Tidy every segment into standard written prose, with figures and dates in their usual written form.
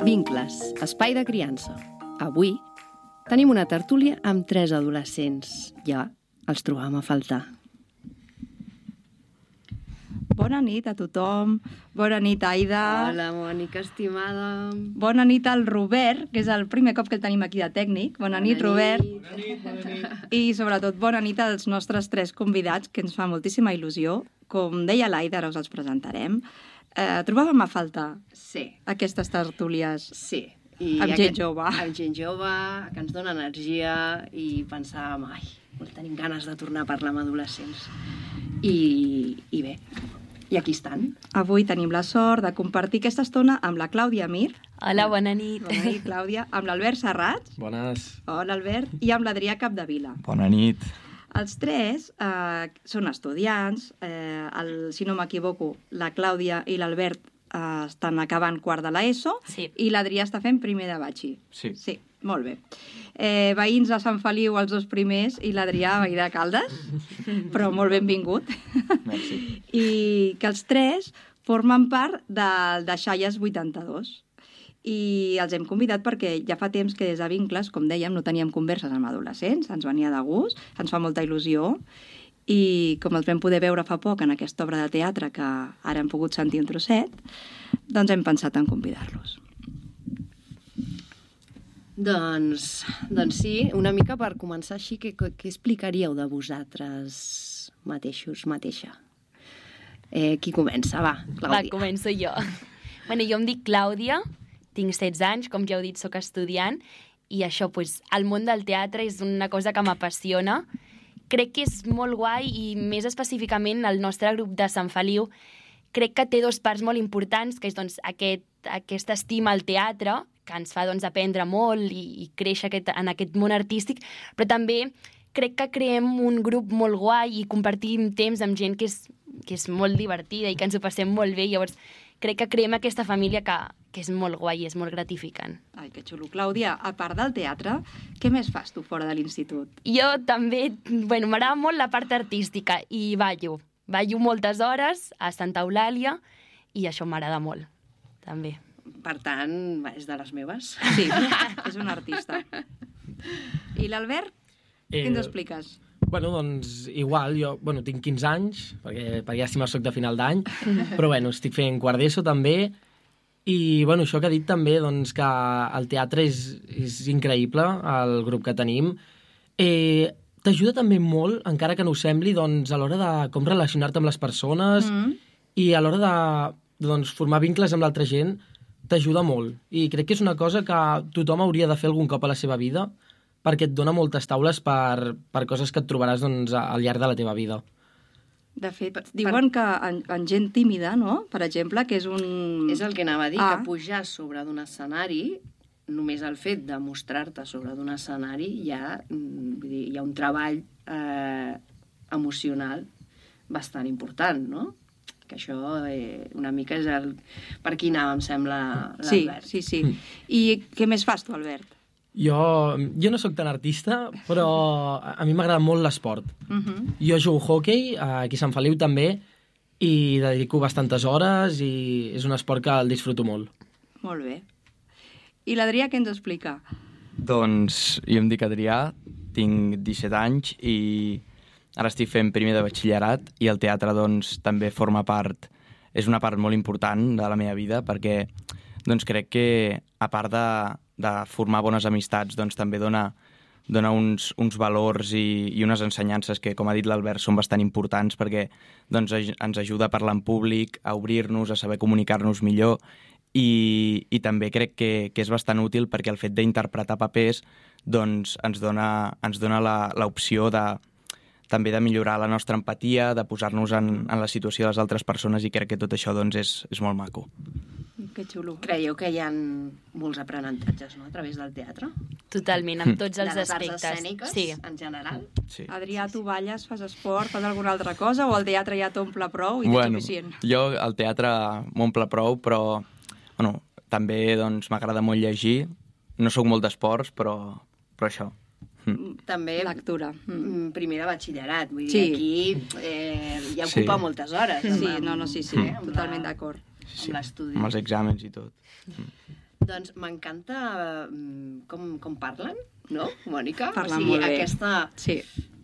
Vincles, espai de criança. Avui tenim una tertúlia amb 3 adolescents. Ja els trobàvem a faltar. Bona nit a tothom. Bona nit, Aida. Hola, Mònica, estimada. Bona nit al Robert, que és el primer cop que el tenim aquí de tècnic. Bona nit, Robert. Bona nit. I sobretot bona nit als nostres 3 convidats, que ens fa moltíssima il·lusió. Com deia l'Aida, ara us els presentarem. Trobàvem a faltar aquestes tertúlies Sí. amb gent jove. Amb gent jove, que ens dona energia i pensàvem, tenim ganes de tornar a parlar amb adolescents. I bé, i aquí estan. Avui tenim la sort de compartir aquesta estona amb la Clàudia Mir. Hola, bona nit. Bona nit, Clàudia. Amb l'Albert Serrat. Bones. Hola, Albert. I amb l'Adrià Capdevila. Bona nit. Els 3 són estudiants. Si no m'equivoco, la Clàudia i l'Albert estan acabant quart de l'ESO. Sí. I l'Adrià està fent primer de batxi. Sí. Sí, molt bé. Veïns a Sant Feliu, els 2 primers, i l'Adrià a Veí de Caldes. Però molt benvingut. Merci. I que els 3 formen part de Xalles 82. I els hem convidat perquè ja fa temps que des de Vincles, com dèiem, no teníem converses amb adolescents, ens venia de gust, ens fa molta il·lusió, i com els vam poder veure fa poc en aquesta obra de teatre que ara hem pogut sentir un trosset, doncs hem pensat en convidar-los. Doncs sí, una mica per començar així, què explicaríeu de vosaltres mateixos, mateixa? Qui comença? Va, Clàudia. Va, començo jo. Bueno, jo em dic Clàudia, tinc 16 anys, com ja heu dit, sóc estudiant, i això, el món del teatre és una cosa que m'apassiona. Crec que és molt guai i més específicament el nostre grup de Sant Feliu crec que té 2 parts molt importants, que és aquesta estima al teatre, que ens fa aprendre molt i créixer en aquest món artístic, però també crec que creem un grup molt guai i compartim temps amb gent que és molt divertida i que ens ho passem molt bé. Llavors, crec que creem aquesta família que és molt guai i és molt gratificant. Ai, que xulo. Clàudia, a part del teatre, què més fas tu fora de l'institut? Jo també, m'agrada molt la part artística i ballo. Ballo moltes hores a Santa Eulàlia i això m'agrada molt, també. Per tant, és de les meves. Sí, és un artista. I l'Albert, què ens expliques? Bueno, doncs, igual, jo tinc 15 anys, perquè ja soc de final d'any, però estic fent quart d'ESO també, i això que ha dit també, doncs, que el teatre és increïble, el grup que tenim. T'ajuda també molt, encara que no ho sembli, doncs, a l'hora de com relacionar-te amb les persones i a l'hora de formar vincles amb l'altra gent, t'ajuda molt. I crec que és una cosa que tothom hauria de fer algun cop a la seva vida, perquè et dona moltes taules per coses que et trobaràs al llarg de la teva vida. De fet, diuen que en gent tímida, no?, per exemple, que és un... És el que anava a dir, que pujar sobre d'un escenari, només el fet de mostrar-te sobre d'un escenari, hi ha un treball emocional bastant important, no? Que això una mica és per aquí anava, em sembla, l'Albert. Sí. I què més fas tu, Albert? Jo no sóc tan artista, però a mi m'agrada molt l'esport. Jo jugo hoquei, aquí a Sant Feliu també, i dedico bastantes hores i és un esport que el disfruto molt. Molt bé. I l'Adrià què ens explica? Doncs jo em dic Adrià, tinc 17 anys i ara estic fent primer de batxillerat i el teatre doncs també forma part, és una part molt important de la meva vida perquè doncs crec que a part de formar bones amistats doncs també dona uns valors i unes ensenyances que, com ha dit l'Albert, són bastant importants perquè doncs, ens ajuda a parlar en públic, a obrir-nos, a saber comunicar-nos millor i també crec que és bastant útil perquè el fet d'interpretar papers doncs, ens dona l'opció també de millorar la nostra empatia, de posar-nos en la situació de les altres persones i crec que tot això doncs, és molt maco. Que xulo. Creieu que hi ha molts aprenentatges, no?, a través del teatre? Totalment, amb tots els aspectes. De les arts escèniques, en general? Sí. Adrià, tu balles, fas esport, fas alguna altra cosa o el teatre ja t'omple prou i tens suficient? Jo el teatre m'omple prou, però també doncs, m'agrada molt llegir. No sóc molt d'esports, però això. També lectura. Primer de batxillerat, vull dir, aquí ja ocupa moltes hores. Sí, totalment d'acord. Amb l'estudi. Amb els exàmens i tot. Doncs m'encanta com parlen, no, Mònica? Parlen molt bé. Aquesta Sí.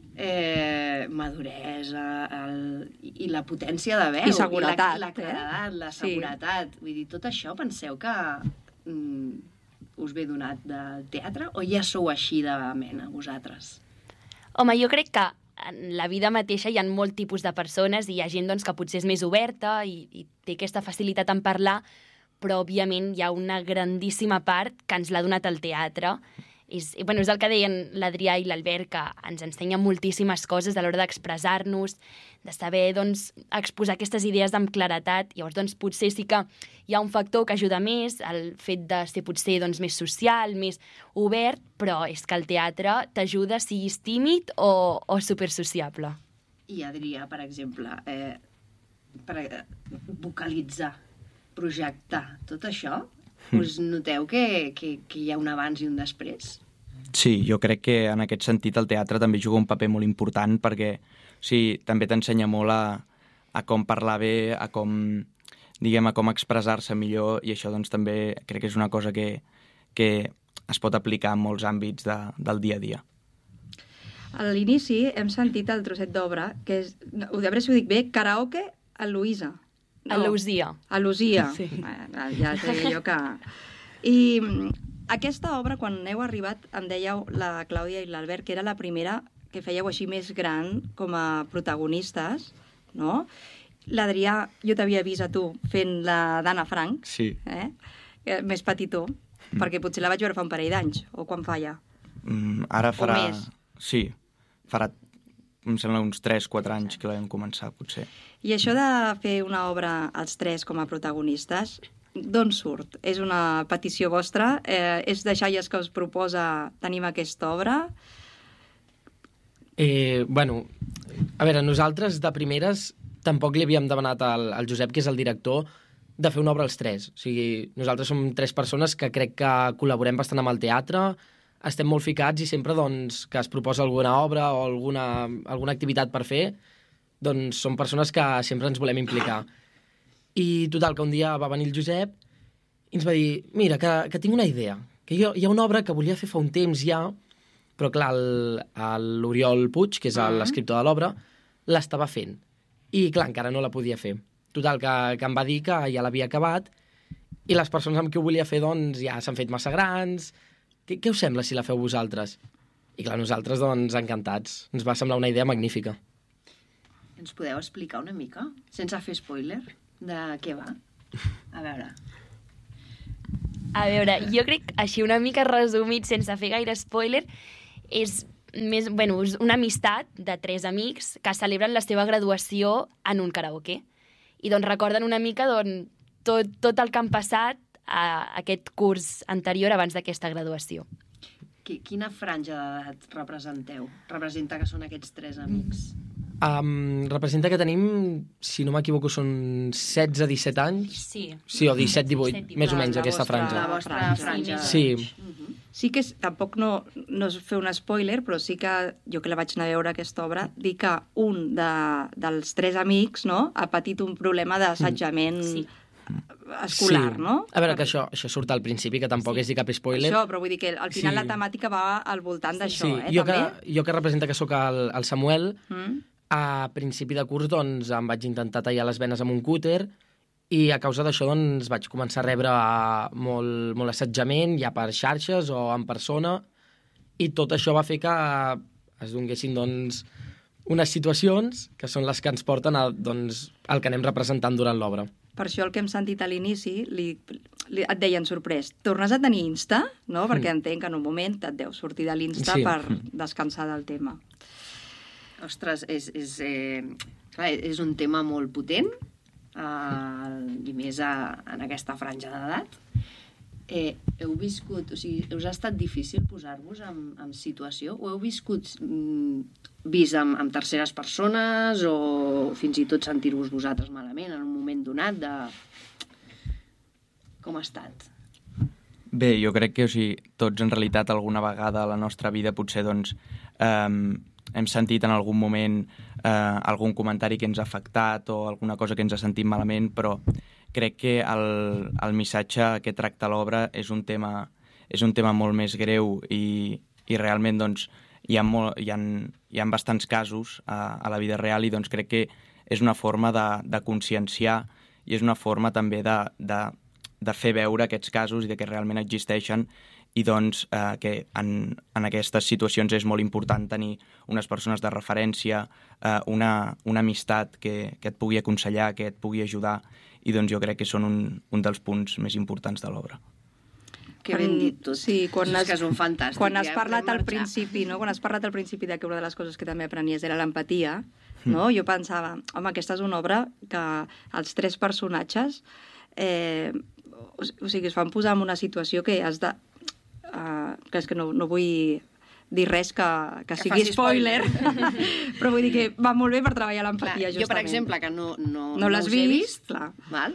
maduresa i la potència de veu. I seguretat, I la claredat, la Sí. seguretat. Vull dir, tot això penseu que us ve donat del teatre o ja sou així de mena, vosaltres? Home, jo crec que en la vida mateixa hi ha molt tipus de persones i hi ha gent doncs, que potser és més oberta i té aquesta facilitat en parlar, però òbviament hi ha una grandíssima part que ens l'ha donat el teatre. És el que deien l'Adrià i l'Albert, que ens ensenya moltíssimes coses a l'hora d'expressar-nos, de saber exposar aquestes idees amb claretat. Llavors, potser sí que hi ha un factor que ajuda més, el fet de ser potser més social, més obert, però és que el teatre t'ajuda, siguis tímid o supersociable. I Adrià, per exemple, vocalitzar, projectar, tot això, us noteu que hi ha un abans i un després? Sí, jo crec que en aquest sentit el teatre també juga un paper molt important perquè també t'ensenya molt a com parlar bé, a com expressar-se millor, i això també crec que és una cosa que es pot aplicar en molts àmbits del dia a dia. A l'inici hem sentit el trosset d'obra, que és, a veure si ho dic bé, karaoke a Luïsa. Al·lusia. Al·lusia. Sí. Ja et deia jo que... I aquesta obra, quan heu arribat, em dèieu, la Clàudia i l'Albert, que era la primera que fèieu així més gran com a protagonistes, no? L'Adrià, jo t'havia vist a tu fent la d'Anna Frank, Sí. Més petitó, perquè potser la vaig veure fa un parell d'anys, o quan fa ja. Ara farà... més. Sí, farà, em sembla, uns 3-4 anys que la vam començar, potser. I això de fer una obra als tres com a protagonistes, d'on surt? És una petició vostra? És de Xalles que us proposa tenim aquesta obra? A veure, nosaltres de primeres tampoc li havíem demanat al Josep, que és el director, de fer una obra als tres. O sigui, nosaltres som 3 persones que crec que col·laborem bastant amb el teatre, estem molt ficats i sempre que es proposa alguna obra o alguna activitat per fer, doncs som persones que sempre ens volem implicar. I total, que un dia va venir el Josep i ens va dir, mira, que tinc una idea, que hi ha una obra que volia fer fa un temps ja, però clar, l'Oriol Puig, que és l'escriptor de l'obra, l'estava fent. I clar, encara no la podia fer. Total, que em va dir que ja l'havia acabat i les persones amb qui ho volia fer, doncs, ja s'han fet massa grans. Què us sembla si la feu vosaltres? I clar, nosaltres, doncs, encantats. Ens va semblar una idea magnífica. Ens podeu explicar una mica, sense fer spoiler, de què va? A veure, Jo crec, així una mica resumit, sense fer gaire spoiler, és és una amistat de 3 amics que celebren la seva graduació en un karaoke. I doncs recorden una mica tot el que han passat a aquest curs anterior abans d'aquesta graduació. Quina franja d'edat representeu? Representa que són aquests 3 amics? Representa que tenim, si no m'equivoco, són 16-17 anys. Sí. Sí, o 17-18, més o menys, aquesta franja. La vostra franja. Sí. Sí que tampoc no és fer un spoiler, però sí que jo que la vaig anar a veure aquesta obra, dir que un dels 3 amics, no, ha patit un problema d'assetjament escolar, sí. No? A veure, que això surt al principi, que tampoc és dir cap spoiler. Això, però vull dir que al final la temàtica va al voltant d'això, jo també? Jo que representa que sóc el Samuel, a principi de curs doncs, em vaig intentar tallar les venes amb un cúter i a causa d'això doncs, vaig començar a rebre molt assetjament, ja per xarxes o en persona, i tot això va fer que es donessin doncs, unes situacions que són les que ens porten al que anem representant durant l'obra. Per això el que hem sentit a l'inici et deien sorprès. Tornes a tenir Insta, no? Perquè entenc que en un moment et deu sortir de l'Insta per descansar del tema. Ostres, és un tema molt potent, i més en aquesta franja d'edat. Heu viscut, o sigui, us ha estat difícil posar-vos en situació? Ho heu viscut vist amb terceres persones o fins i tot sentir-vos vosaltres malament en un moment donat de... Com ha estat? Bé, jo crec que tots en realitat alguna vegada a la nostra vida potser hem sentit en algun moment algun comentari que ens ha afectat o alguna cosa que ens ha sentit malament, però crec que el missatge que tracta l'obra és un tema molt més greu i realment doncs, hi ha bastants casos a la vida real i doncs crec que és una forma de conscienciar i és una forma també de fer veure aquests casos i de que realment existeixen i doncs que en aquestes situacions és molt important tenir unes persones de referència, una amistat que et pugui aconsellar, que et pugui ajudar i doncs jo crec que són un dels punts més importants de l'obra. Que ben dit tot. Sí, és que és un fantàstic. Quan has parlat al principi, no? Quan has parlat al principi que una de les coses que també aprenies era l'empatia, no? Jo pensava, home, aquesta és una obra que els 3 personatges o sigui, es van posar en una situació que has de... que és que no vull dir res que sigui spoiler, però vull dir que va molt bé per treballar l'empatia, justament. Jo, per exemple, que no l'has vist, clar. Val?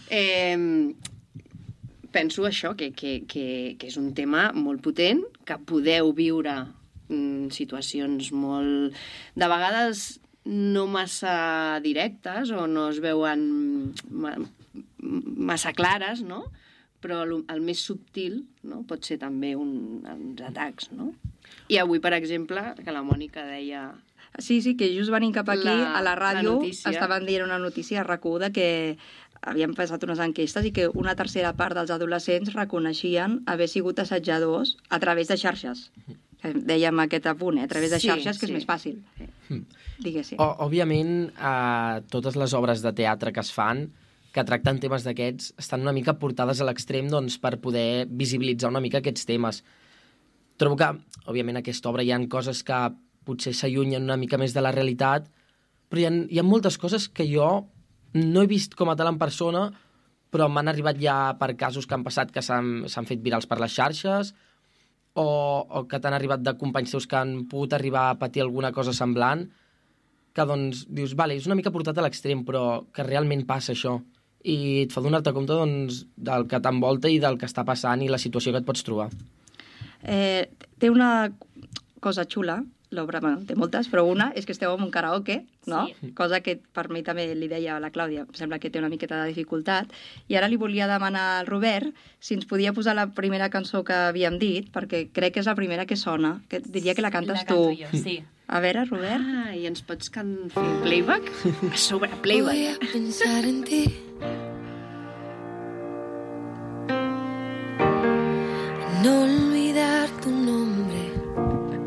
Penso això, que és un tema molt potent, que podeu viure situacions molt... De vegades no massa directes o no es veuen massa clares, no? Però el més subtil, no? Pot ser també uns atacs, no? I avui, per exemple, que la Mònica deia... Sí, que just venint cap aquí, a la ràdio, estaven dient una notícia a RAC1 que havien passat unes enquestes i que una tercera part dels adolescents reconeixien haver sigut assetjadors a través de xarxes. Dèiem aquest apunt, a través de xarxes, que és més fàcil. Diguéssim. Òbviament, totes les obres de teatre que es fan, que tracten temes d'aquests, estan una mica portades a l'extrem doncs, per poder visibilitzar una mica aquests temes. Trobo que, òbviament, a aquesta obra hi ha coses que potser s'allunyen una mica més de la realitat, però hi ha moltes coses que jo no he vist com a tal en persona, però m'han arribat ja per casos que han passat que s'han fet virals per les xarxes o que t'han arribat de companys teus que han pogut arribar a patir alguna cosa semblant, que doncs dius, vale, és una mica portat a l'extrem, però que realment passa això. I et fa donar-te compte doncs, del que t'envolta i del que està passant i la situació que et pots trobar. Té una cosa xula, l'obra, bueno, té moltes, però una és que esteu en un karaoke, no? Sí. Cosa que per mi també li deia a la Clàudia, em sembla que té una miqueta de dificultat, i ara li volia demanar al Robert si ens podia posar la primera cançó que havíem dit, perquè crec que és la primera que sona, que diria que la cantes tu. La canto jo, sí. A veure, Robert. I ens pots fer playback? A sobre, playback. Voy a pensar en ti.